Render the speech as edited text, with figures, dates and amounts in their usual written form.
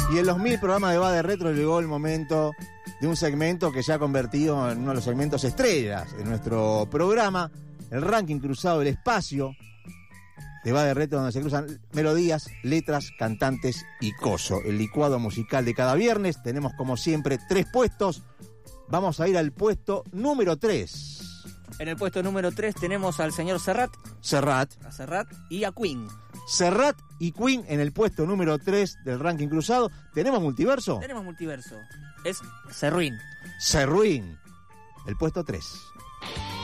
Y en los 1000 programas de Va de Retro llegó el momento de un segmento que se ha convertido en uno de los segmentos estrellas de nuestro programa, el ranking cruzado del espacio de Va de Retro, donde se cruzan melodías, letras, cantantes y coso. El licuado musical de cada viernes. Tenemos como siempre 3 puestos. Vamos a ir al puesto número 3. En el puesto número 3 tenemos al señor Serrat. A Serrat y a Queen. Serrat y Queen en el puesto número 3 del ranking cruzado. ¿Tenemos multiverso? Tenemos multiverso. Es Serruin. Serruin, el puesto 3.